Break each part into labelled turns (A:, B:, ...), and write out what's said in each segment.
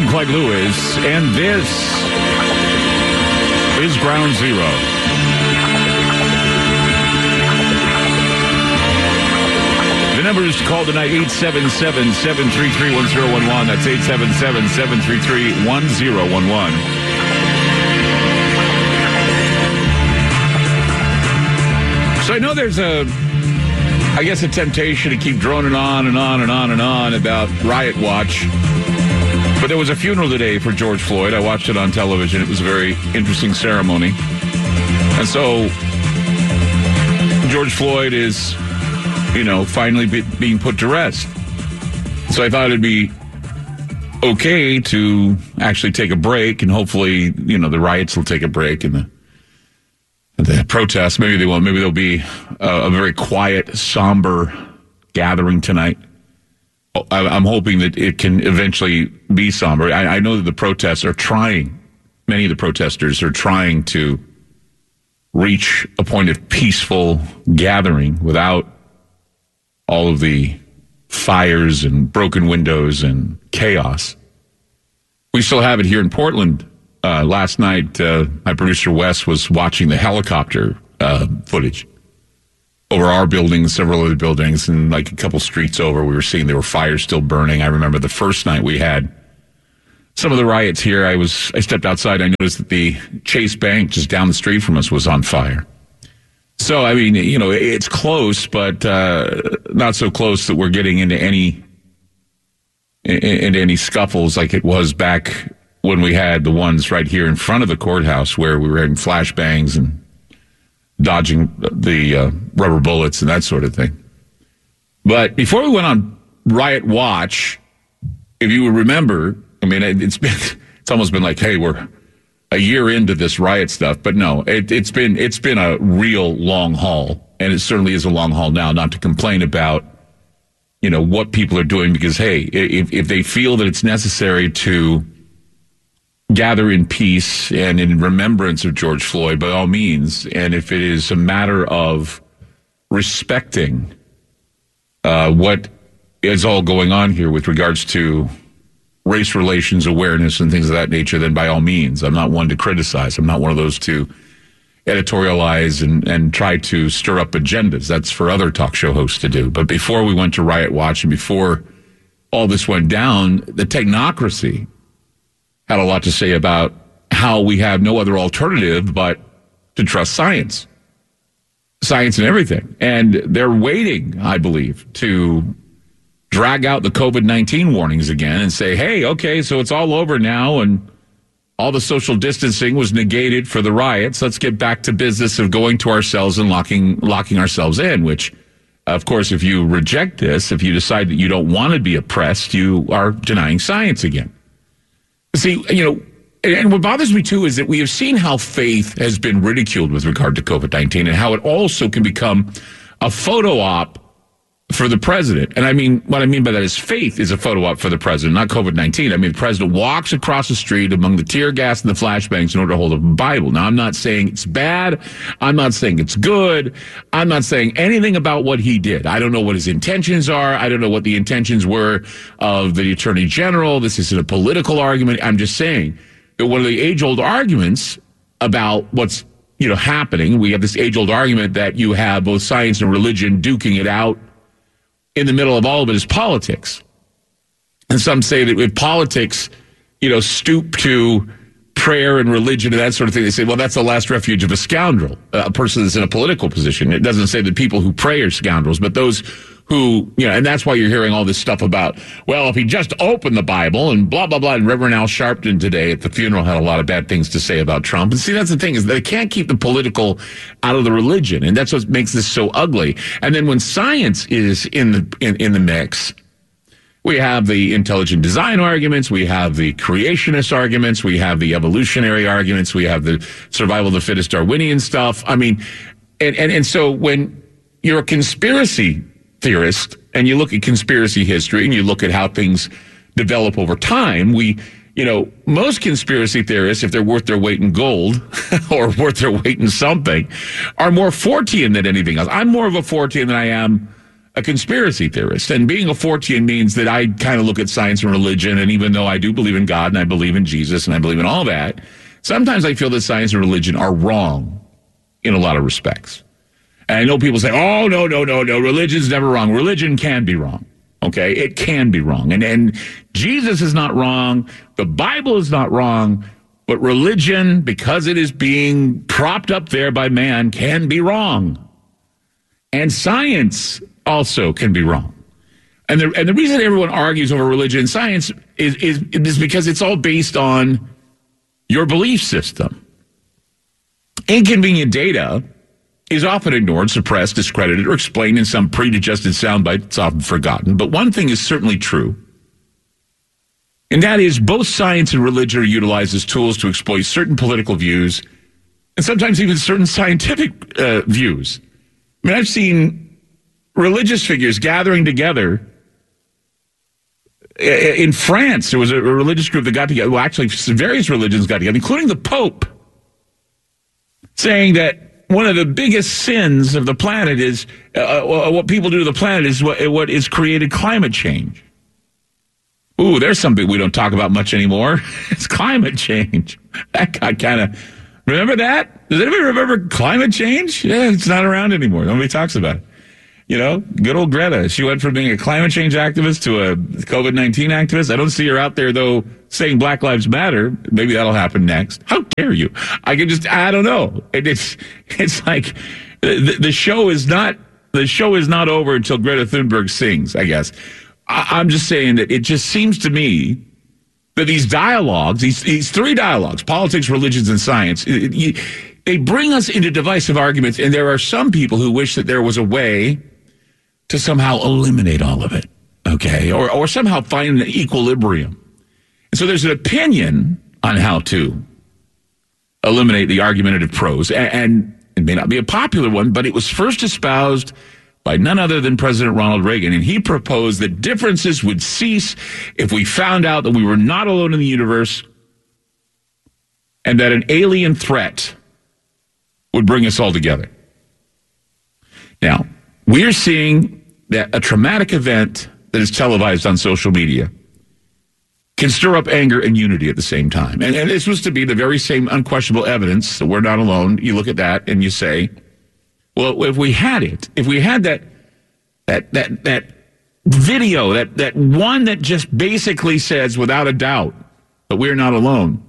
A: I'm Clyde Lewis, and this is Ground Zero. The number is to call tonight, 877-733-1011. That's 877-733-1011. So I know there's a temptation to keep droning on and on and on and on about Riot Watch. But there was a funeral today for George Floyd. I watched it on television. It was a very interesting ceremony. And so George Floyd is, finally being put to rest. So I thought it'd be okay to actually take a break, and hopefully, the riots will take a break and the protests. Maybe they won't. Maybe there'll be a very quiet, somber gathering tonight. I'm hoping that it can eventually be somber. I know that the protests are trying, many of the protesters are trying to reach a point of peaceful gathering without all of the fires and broken windows and chaos. We still have it here in Portland. Last night, my producer Wes was watching the helicopter footage over our building, several other buildings, and like a couple streets over, we were seeing there were fires still burning. I remember the first night we had some of the riots here. I stepped outside. I noticed that the Chase Bank just down the street from us was on fire. So, it's close, but not so close that we're getting into any scuffles like it was back when we had the ones right here in front of the courthouse where we were having flashbangs and dodging the rubber bullets and that sort of thing. But before we went on Riot Watch, if you would remember, it's almost been like, hey, we're a year into this riot stuff. But no, it's been a real long haul, and it certainly is a long haul now. Not to complain about what people are doing, because hey, if they feel that it's necessary to gather in peace and in remembrance of George Floyd, by all means. And if it is a matter of respecting what is all going on here with regards to race relations awareness and things of that nature, then by all means. I'm not one to criticize. I'm not one of those to editorialize and try to stir up agendas. That's for other talk show hosts to do. But before we went to Riot Watch and before all this went down, the technocracy had a lot to say about how we have no other alternative but to trust science and everything. And they're waiting, I believe, to drag out the COVID-19 warnings again and say, hey, okay, so it's all over now and all the social distancing was negated for the riots. Let's get back to business of going to ourselves and locking ourselves in, which, of course, if you reject this, if you decide that you don't want to be oppressed, you are denying science again. See, and what bothers me, too, is that we have seen how faith has been ridiculed with regard to COVID-19 and how it also can become a photo op for the president. And what I mean by that is faith is a photo op for the president, not COVID-19. The president walks across the street among the tear gas and the flashbangs in order to hold up a Bible. Now, I'm not saying it's bad. I'm not saying it's good. I'm not saying anything about what he did. I don't know what his intentions are. I don't know what the intentions were of the attorney general. This isn't a political argument. I'm just saying that one of the age-old arguments about what's, happening, we have this age-old argument that you have both science and religion duking it out. In the middle of all of it is politics. And some say that if politics, stoop to prayer and religion and that sort of thing, they say, well, that's the last refuge of a scoundrel, a person that's in a political position. It doesn't say that people who pray are scoundrels, but those who, and that's why you're hearing all this stuff about, well, if he just opened the Bible and blah, blah, blah. And Reverend Al Sharpton today at the funeral had a lot of bad things to say about Trump. And see, that's the thing, is they can't keep the political out of the religion. And that's what makes this so ugly. And then when science is in the mix, we have the intelligent design arguments, we have the creationist arguments, we have the evolutionary arguments, we have the survival of the fittest Darwinian stuff. And so when you're a conspiracy theorist and you look at conspiracy history and you look at how things develop over time, most conspiracy theorists, if they're worth their weight in gold or worth their weight in something, are more Fortean than anything else. I'm more of a Fortean than I am a conspiracy theorist. And being a Fortean means that I kind of look at science and religion, and even though I do believe in God and I believe in Jesus and I believe in all that, sometimes I feel that science and religion are wrong in a lot of respects. And I know people say, oh, no, religion's never wrong. Religion can be wrong. Okay, it can be wrong. And Jesus is not wrong. The Bible is not wrong. But religion, because it is being propped up there by man, can be wrong. And science also can be wrong. And the reason everyone argues over religion and science is because it's all based on your belief system. Inconvenient data is often ignored, suppressed, discredited, or explained in some pre-digested soundbite. It's often forgotten. But one thing is certainly true, and that is both science and religion are utilized as tools to exploit certain political views and sometimes even certain scientific views. I mean, I've seen religious figures gathering together. In France, there was a religious group that got together. Well, actually, various religions got together, including the Pope, saying that one of the biggest sins of the planet is what people do to the planet is what is created climate change. Ooh, there's something we don't talk about much anymore. It's climate change. That got kind of, remember that? Does anybody remember climate change? Yeah, it's not around anymore. Nobody talks about it. You know, good old Greta. She went from being a climate change activist to a COVID-19 activist. I don't see her out there, though, saying Black Lives Matter. Maybe that'll happen next. How dare you? I don't know. It's like the show is not over until Greta Thunberg sings, I guess. I'm just saying that it just seems to me that these dialogues, these three dialogues, politics, religions, and science, they bring us into divisive arguments. And there are some people who wish that there was a way to somehow eliminate all of it, okay, or somehow find an equilibrium. And so there's an opinion on how to eliminate the argumentative prose, and it may not be a popular one, but it was first espoused by none other than President Ronald Reagan, and he proposed that differences would cease if we found out that we were not alone in the universe and that an alien threat would bring us all together. Now, we're seeing that a traumatic event that is televised on social media can stir up anger and unity at the same time. And this was to be the very same unquestionable evidence that we're not alone. You look at that and you say, well, if we had that video, that one that just basically says without a doubt that we're not alone.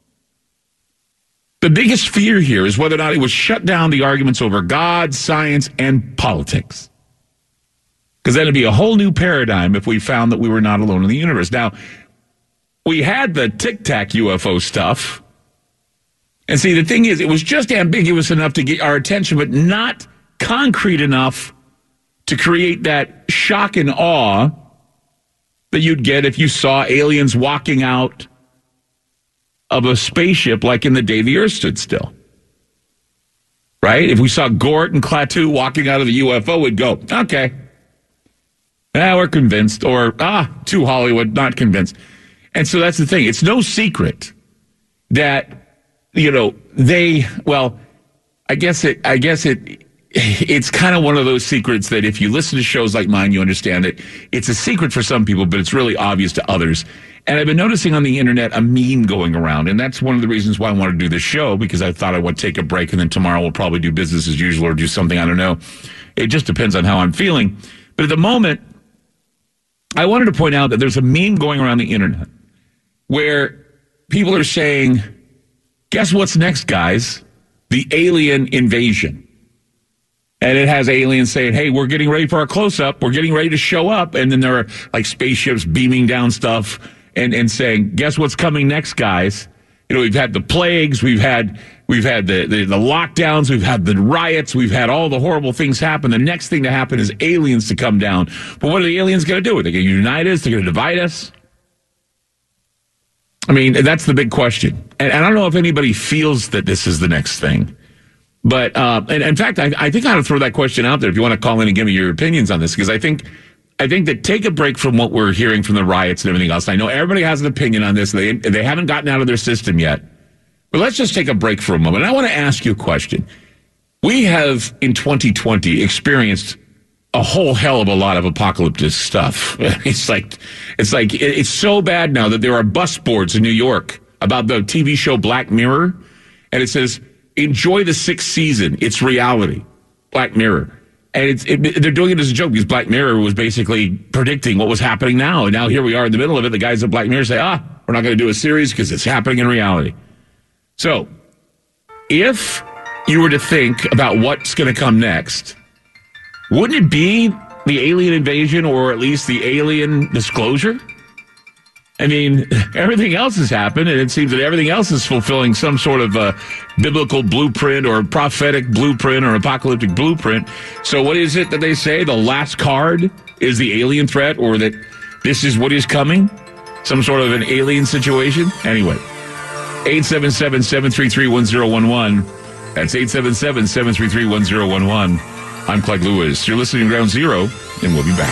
A: The biggest fear here is whether or not it would shut down the arguments over God, science, and politics. Because then it'd be a whole new paradigm if we found that we were not alone in the universe. Now, we had the Tic Tac UFO stuff. And see, the thing is, it was just ambiguous enough to get our attention, but not concrete enough to create that shock and awe that you'd get if you saw aliens walking out of a spaceship like in the day the Earth stood still. Right? If we saw Gort and Klaatu walking out of the UFO, we'd go, okay. We're convinced. Or, too Hollywood, not convinced. And so that's the thing. It's no secret that, it's kind of one of those secrets that if you listen to shows like mine, you understand it. It's a secret for some people, but it's really obvious to others. And I've been noticing on the internet a meme going around, and that's one of the reasons why I wanted to do this show, because I thought I would take a break, and then tomorrow we'll probably do business as usual or do something, I don't know. It just depends on how I'm feeling. But at the moment, I wanted to point out that there's a meme going around the internet where people are saying, guess what's next, guys? The alien invasion. And it has aliens saying, hey, we're getting ready for our close-up. We're getting ready to show up. And then there are like spaceships beaming down stuff and saying, guess what's coming next, guys? We've had the plagues. We've had the lockdowns. We've had the riots. We've had all the horrible things happen. The next thing to happen is aliens to come down. But what are the aliens going to do? Are they going to unite us? They're going to divide us? I mean, that's the big question. And I don't know if anybody feels that this is the next thing. But, and in fact, I think I ought to throw that question out there if you want to call in and give me your opinions on this, because I think that take a break from what we're hearing from the riots and everything else. I know everybody has an opinion on this. They haven't gotten out of their system yet. But let's just take a break for a moment. I want to ask you a question. We have, in 2020, experienced a whole hell of a lot of apocalyptic stuff. It's so bad now that there are bus boards in New York about the TV show Black Mirror, and it says, enjoy the 6th season. It's reality. Black Mirror. And they're doing it as a joke because Black Mirror was basically predicting what was happening now. And now here we are in the middle of it. The guys at Black Mirror say, we're not going to do a series because it's happening in reality. So if you were to think about what's going to come next, wouldn't it be the alien invasion or at least the alien disclosure? I mean, everything else has happened, and it seems that everything else is fulfilling some sort of biblical blueprint or prophetic blueprint or apocalyptic blueprint. So what is it that they say? The last card is the alien threat, or that this is what is coming? Some sort of an alien situation? Anyway, 877-733-1011. That's 877-733-1011. I'm Clegg Lewis. You're listening to Ground Zero, and we'll be back.